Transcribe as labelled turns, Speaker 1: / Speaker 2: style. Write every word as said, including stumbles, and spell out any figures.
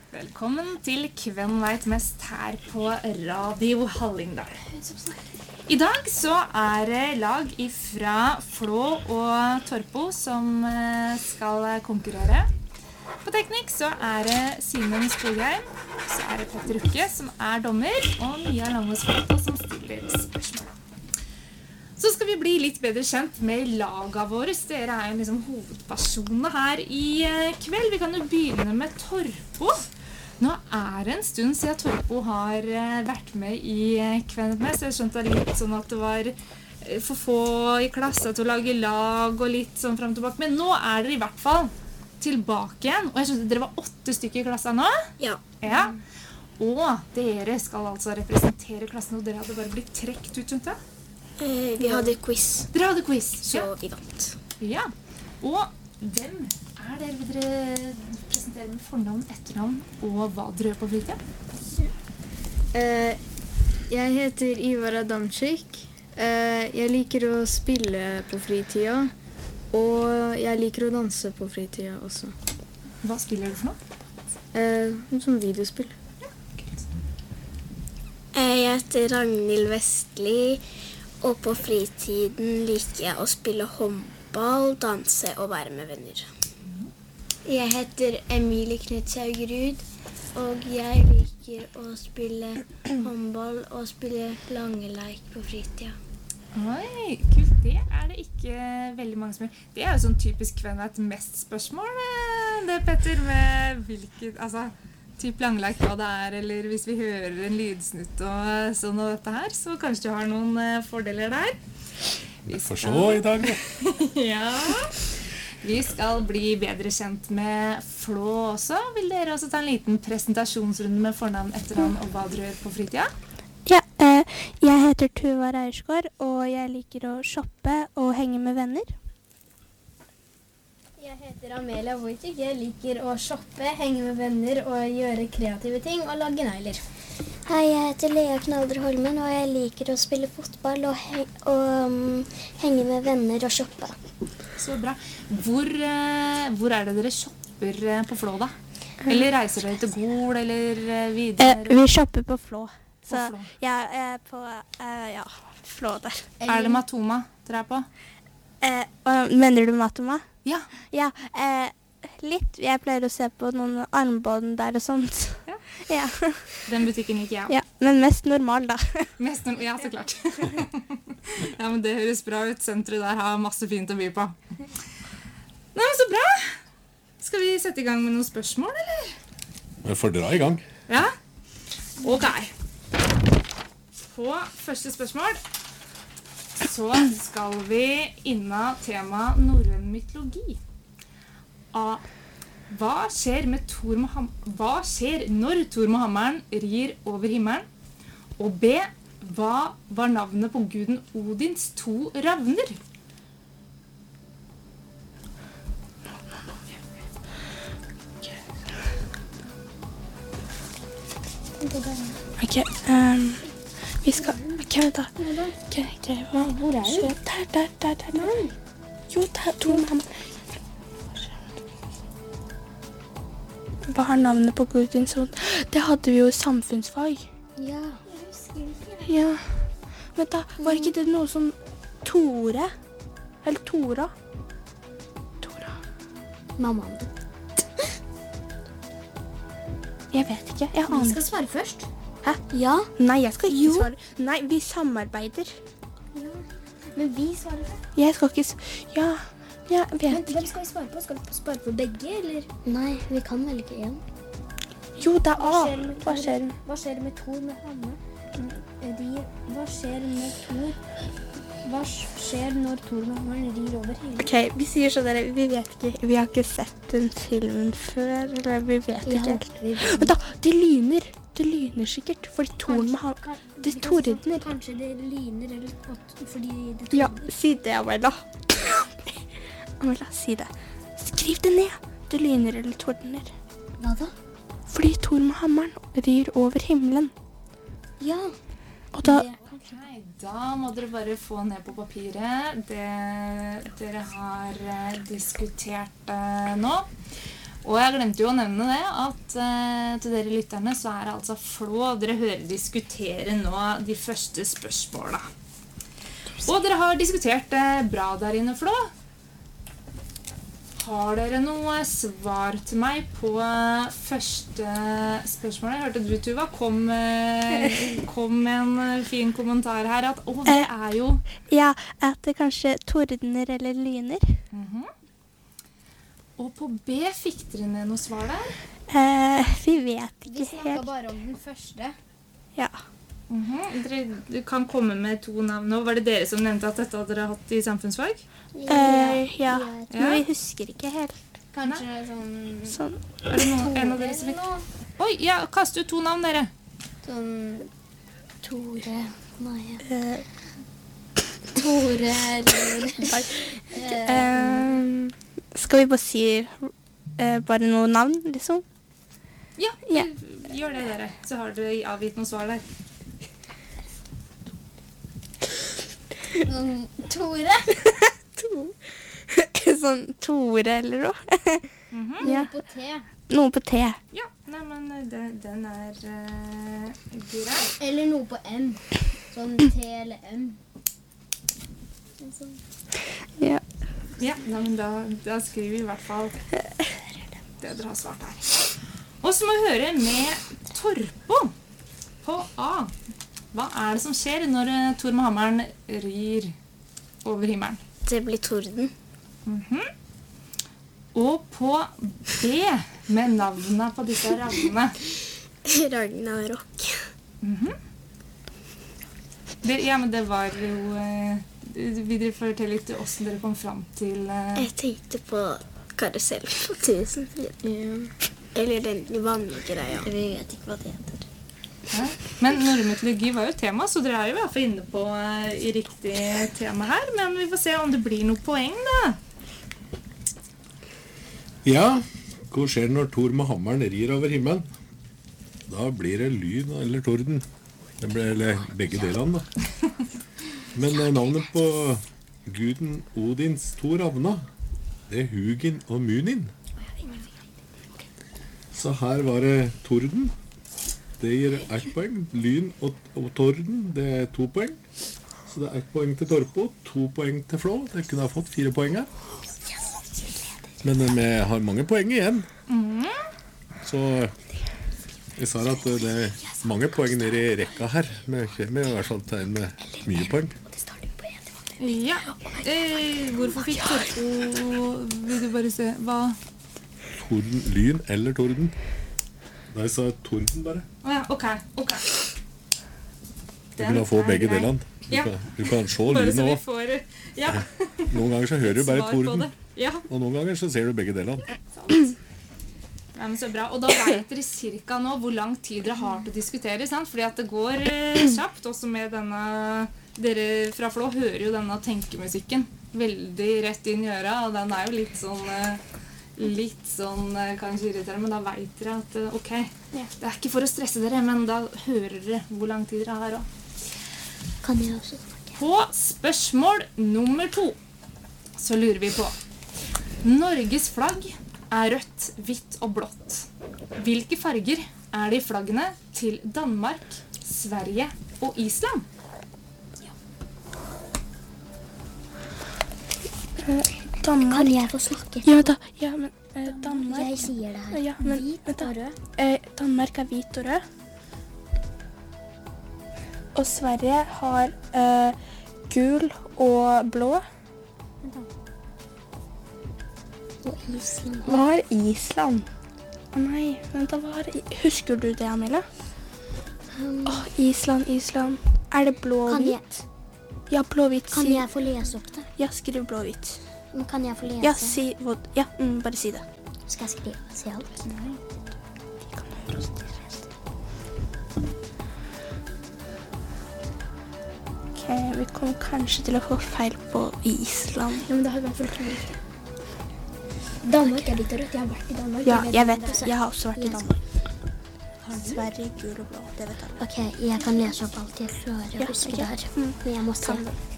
Speaker 1: Velkommen til Hvem vet mest her på Radio Hallingdal. I dag så er det lag fra Flå og Torpo som skal konkurrere. På teknikk så er det Simen Skogheim, så er det Petter Ukke som er dommer, og Mia Langås Foto som stiller spørsmål. Så skal vi bli litt bedre kjent med laget våre. Dere er jo liksom hovedpersonene her i kveld. Vi kan jo begynne med Torpo. Nå er det en stund siden Torpo har vært med i Hvem vet mest. Jeg skjønte det litt sånn at det var for få i klasse til å lage lag og litt sånn frem og tilbake. Men nå er dere i hvert fall tilbake igjen. Og jeg skjønte dere var åtte stykker i klassen nå.
Speaker 2: Ja.
Speaker 1: Ja. Og dere skal altså representere klassen, og dere hadde bare blitt trekt ut, skjønte jeg?
Speaker 2: Eh, vi hadde quiz.
Speaker 1: Dere hadde quiz,
Speaker 2: så
Speaker 1: ja.
Speaker 2: Vi vant.
Speaker 1: Ja, og hvem er dere? Vil dere presentere med fornavn, etternavn og hva dere gjør på fritiden?
Speaker 3: Eh, jeg heter Ivar Adamczyk. Eh, jeg liker å spille på fritida, og jeg liker å danse på fritida også.
Speaker 1: Hva spiller du for noe?
Speaker 3: Eh, som videospill.
Speaker 1: Ja, kult.
Speaker 2: Eh, jeg heter Ragnhild Vestli. Og på fritiden liker jeg å spille håndball, danse og være med venner.
Speaker 4: Jeg heter Emilie Knutshaugerud, og jeg liker å spille håndball og spille langeleik på fritida.
Speaker 1: Oi, kult. Det er det ikke veldig mange som gjør. Det er jo sånn typisk Hvem vet mest spørsmål, det Petter, med hvilket, altså... typ langleik hva det er, eller hvis vi hører en lydsnutt og sånn og dette her, så kanskje du har noen uh, fordeler der.
Speaker 5: Vi får se i dag.
Speaker 1: Ja. Vi skal bli bedre kjent med Flå også. Vil dere også ta en liten presentasjonsrunde med fornavn, etternavn og hva dere gjør på fritida?
Speaker 6: Ja, eh, jeg heter Tuva Reiersgaard, og jeg liker å shoppe og henge med venner.
Speaker 4: Jeg heter Amelia Wojcik. Jeg liker å shoppe, henge med venner og gjøre kreative ting og lage negler.
Speaker 7: Hei, jeg heter Lea Knalder Holmen, og jeg liker å spille fotball og, he og um, henge med venner og shoppe.
Speaker 1: Så bra. Hvor, uh, hvor er det dere shopper uh, på Flå da? Eller reiser dere til Gol, eller uh, videre?
Speaker 6: Eh, vi shopper på Flå. Så
Speaker 1: på Flå.
Speaker 6: jeg er på uh, ja, Flå der.
Speaker 1: Er det Matoma dere er på?
Speaker 6: Eh, og, mener du Matoma?
Speaker 1: Ja.
Speaker 6: Ja, eh, litt. Jeg pleier å se på noen armbånd der og sånt.
Speaker 1: Ja.
Speaker 6: Ja.
Speaker 1: Den butikken gikk jeg.
Speaker 6: Ja, men mest normal da.
Speaker 1: Mest normal, ja, så klart. Ja, men det høres bra ut. Senteret der har masse fint å by på. Nei, men så bra. Skal vi sette i gang med noen spørsmål, eller?
Speaker 5: Vi får dra i gang.
Speaker 1: Ja? Ok. På første spørsmål så skal vi inna tema norrøn mytologi. A. Hva skjer, med Thor med ham Hva skjer når Thor med hammeren rir over himmelen? Og B. Hva var navnet på guden Odins to ravner?
Speaker 6: Ok, um, vi skal... Ok, vent da. Ok, ok, hva? Hvor er du? Der, der, der, der, der. Jo, der, Thor med hammeren. Hva er navnet på Gudins hod? Det hadde vi jo i samfunnsfag.
Speaker 7: Ja.
Speaker 6: Ja. Vent da, var ikke det noe som Tore? Eller Tora? Tora.
Speaker 7: Mammaen din.
Speaker 6: Jeg vet ikke, jeg aner.
Speaker 4: Vi skal svare først.
Speaker 6: Hæ?
Speaker 7: Ja.
Speaker 6: Nei, jeg skal ikke
Speaker 7: Jo.
Speaker 6: svare. Nei, vi samarbeider.
Speaker 4: Ja. Men vi svarer først.
Speaker 6: Jeg skal ikke... s- Ja, jeg vet
Speaker 4: Men
Speaker 6: ikke.
Speaker 4: hvem skal vi svare på? Skal vi svare på begge, eller?
Speaker 7: Nei, vi kan velge en.
Speaker 6: Jo, det er
Speaker 4: Hva
Speaker 6: A.
Speaker 4: skjer med
Speaker 6: Hva
Speaker 4: Thor?
Speaker 6: skjer?
Speaker 4: Hva skjer med Thor med hammeren? Rir. Hva skjer med Thor? Hva skjer når Thor med hammeren rir over hele?
Speaker 6: Ok, vi sier sånn der, vi vet ikke, vi har ikke sett den filmen før, eller vi vet
Speaker 4: Ja,
Speaker 6: ikke.
Speaker 4: vi vet.
Speaker 6: Men da, det lyner, det lyner sikkert, fordi Thor med ham,
Speaker 4: Kan-
Speaker 6: det
Speaker 4: vi kan si at
Speaker 6: tordner.
Speaker 4: Kanskje det lyner, eller at- fordi det
Speaker 6: Ja,
Speaker 4: tordner.
Speaker 6: si det, Amela. Amela, si det. Skriv det ned. Det lyner eller tordner.
Speaker 7: Hva da?
Speaker 6: Fordi Thor med hammeren rir over himmelen.
Speaker 7: Ja.
Speaker 6: Og da,
Speaker 1: Nei, da må dere bare få ned på papiret det dere har eh, diskutert eh, nå. Og jeg glemte jo å nevne det, at eh, til dere lytterne så er det altså Flå. Dere hører diskutere nå de første spørsmålene. Og dere har diskutert eh, bra der inne, Flå. Har dere noe svar til meg på første spørsmål? Jeg hørte du, Tuva, kom, eh, kom med en fin kommentar her, at å, det er jo...
Speaker 6: Ja, at det kanskje tordner eller lyner.
Speaker 1: Mhm. Og på B fikk dere ned noe svar der?
Speaker 6: Eh, vi vet
Speaker 4: Vi
Speaker 6: ikke
Speaker 4: snakket
Speaker 6: helt.
Speaker 4: bare om den første.
Speaker 6: Ja.
Speaker 1: Mhm. Dere du kan komme med to navn nå. Var det dere som nevnte at dette hadde dere hatt i samfunnsfag?
Speaker 6: Eh, ja.
Speaker 7: Ja.
Speaker 6: Men vi husker ikke helt.
Speaker 4: Kanskje sånn...
Speaker 6: Sånn.
Speaker 1: Er det noen, en av dere som fikk? Oi, ja, kast ut to navn, dere.
Speaker 4: Sånn...
Speaker 7: Tore, Maja.
Speaker 6: Eh,
Speaker 4: Tore eller...
Speaker 6: eh, skal vi bare si eh, bare noen navn, liksom?
Speaker 1: Ja,
Speaker 6: Ja.
Speaker 1: gjør det dere. Så har dere avgitt noen svar der.
Speaker 4: Sånn... Tore?
Speaker 6: Sånn Tore eller noe.
Speaker 1: Mhm.
Speaker 6: Ja.
Speaker 4: På T.
Speaker 6: Noe på T.
Speaker 1: Ja, nei, men den, den er uh, grei.
Speaker 4: Eller noe på M. Sånn T eller M. Sånn.
Speaker 6: Ja.
Speaker 1: Ja, nei, men da, da skriver vi i hvert fall det dere har svart her. Og så må vi høre med Torpo på A. Hva er det som skjer når uh, Tor med hammeren rir over himmelen?
Speaker 2: Det blir torden.
Speaker 1: Mhm. Og på B, med navnene på disse ravnene.
Speaker 2: Ragnarok.
Speaker 1: Mhm. det, ja, men det var jo... Uh, vil dere fortelle litt hvordan dere kom frem til... Uh,
Speaker 2: Jeg tenkte på karusell på tusen. Eller den vanngreia. Vi vet ikke hva det heter.
Speaker 1: ja. Men norrmytologi var jo tema, så dere er jo i hvert fall inne på uh, i riktig tema her. Men vi får se om det blir noe poeng, da.
Speaker 5: Ja, hva skjer når Tor med hammeren rir over himmelen? Da blir det lyn eller torden. Det blir eller begge delene, da. Men eh, navnet på guden Odins to ravna, det er Hugin og Munin. Så her var det torden. Det gir ett poeng. Lyn og, og torden, det er to poeng. Så det er ett poeng til Torpo, to poeng til Flå. Det kunne ha fått fire poeng her. Men eh, vi har mange poeng igjen. Så jeg sa at det er mange poeng nede i rekka her. Vi kommer i hvert fall til en med mye poeng.
Speaker 1: Ja. Eh, hvorfor fikk Torpo... Vil du bare se hva...
Speaker 5: Torden, lyn eller torden? Da jeg sa torden bare.
Speaker 1: Å ja, ok, ok.
Speaker 5: Du vil ha få
Speaker 1: er
Speaker 5: begge
Speaker 1: grei.
Speaker 5: delene. Du,
Speaker 1: Ja.
Speaker 5: kan, du kan se
Speaker 1: Bare
Speaker 5: lynet
Speaker 1: så vi
Speaker 5: også.
Speaker 1: får... Ja,
Speaker 5: Noen ganger så hører du bare
Speaker 1: svar på
Speaker 5: torden,
Speaker 1: det. Ja,
Speaker 5: og noen ganger så ser du begge delene.
Speaker 1: sant. Ja, men så bra. Og da vet dere cirka nå hvor lang tid dere har til å diskutere, sant? Fordi at det går eh, kjapt, også med denne... Dere fra Flå hører jo denne tenkemusikken veldig rett inn i øra, og den er jo litt sånn... eh, litt sånn, eh, kanskje irriterende, men da vet dere at, eh, ok, det er ikke for å stresse dere, men da hører dere hvor lang tid dere har også.
Speaker 7: Kan jeg også snakke?
Speaker 1: På spørsmål nummer to så lurer vi på Norges flagg er rødt, hvitt og blått. Hvilke farger er det i flaggene til Danmark, Sverige og Island?
Speaker 6: Danmark.
Speaker 7: Kan jeg få snakke?
Speaker 6: Ja da, ja, men eh, Danmark...
Speaker 7: Jeg sier det her.
Speaker 6: Ja, men,
Speaker 7: Hvit
Speaker 6: vent da.
Speaker 7: og rød.
Speaker 6: Eh, Danmark er hvit og rød. Og Sverige har eh, gul og blå.
Speaker 7: Og Island.
Speaker 6: Hva har Island? Å nei, vent da, hva har... Husker du det, Amelia? Åh, Island, Island. Er det blå og
Speaker 7: Kan jeg,
Speaker 6: hvit? Ja, blå og hvit.
Speaker 7: kan
Speaker 6: Si-
Speaker 7: jeg få lese opp det?
Speaker 6: Ja, skriv blå og hvit.
Speaker 7: Men kan jeg få lese?
Speaker 6: Ja, si hvor... Ja, mm, bare si det.
Speaker 7: Skal jeg skrive? Si alt?
Speaker 6: Ok, vi kommer kanskje til å få feil på Island.
Speaker 4: Ja, men det har i hvert fall to riktig. Danmark er litt rødt. Jeg har vært i Danmark.
Speaker 6: Ja, jeg
Speaker 4: hvor
Speaker 6: vet.
Speaker 4: det er.
Speaker 6: Jeg har også vært i Danmark. Sverige, gul og blå. Det vet jeg.
Speaker 7: Ok, jeg kan lese opp alt jeg klarer å
Speaker 6: Ja,
Speaker 7: huske
Speaker 6: ok.
Speaker 7: der.
Speaker 6: Mm.
Speaker 7: Men jeg må se.
Speaker 6: Kan du?